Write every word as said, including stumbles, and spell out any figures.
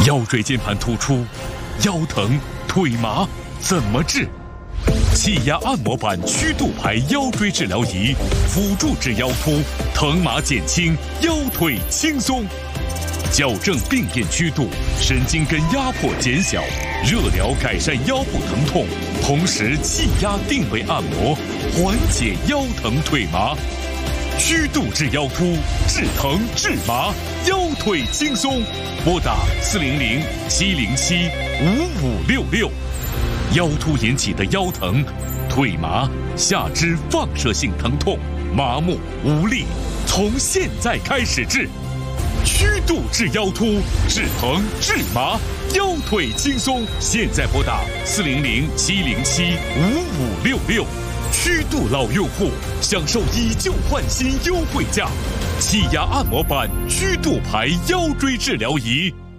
腰椎间盘突出、腰疼、腿麻怎么治？气压按摩板曲度牌腰椎治疗仪，辅助治腰突，疼麻减轻，腰腿轻松。矫正病变曲度，神经根压迫减小，热疗改善腰部疼痛，同时气压定位按摩，缓解腰疼腿麻。曲度治腰突，治疼治麻，腰腿轻松。拨打四零零七零七五五六六。腰突引起的腰疼、腿麻、下肢放射性疼痛、麻木无力，从现在开始治。曲度治腰突，治疼治麻，腰腿轻松。现在拨打四零零七零七五五六六。曲度老用户享受以旧换新优惠价，气压按摩板曲度牌腰椎治疗仪。